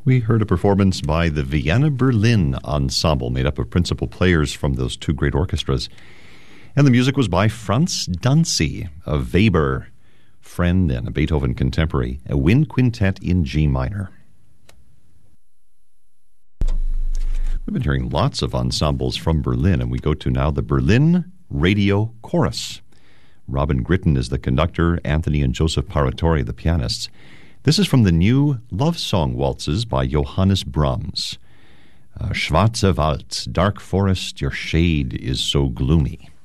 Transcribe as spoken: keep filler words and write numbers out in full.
We heard a performance by the Vienna Berlin Ensemble, made up of principal players from those two great orchestras. And the music was by Franz Danzi, a Weber friend and a Beethoven contemporary, a wind quintet in G minor. We've been hearing lots of ensembles from Berlin, and we go to now the Berlin Radio Chorus. Robin Gritton is the conductor, Anthony and Joseph Paratori the pianists. This is from the new Love Song Waltzes by Johannes Brahms. Uh, Schwarzer Wald, dark forest, your shade is so gloomy.